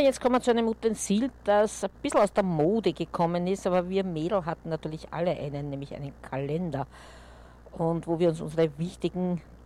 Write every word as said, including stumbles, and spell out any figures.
jetzt kommen wir zu einem Utensil, das ein bisschen aus der Mode gekommen ist, aber wir Mädel hatten natürlich alle einen, nämlich einen Kalender. Und wo wir uns unsere wichtigen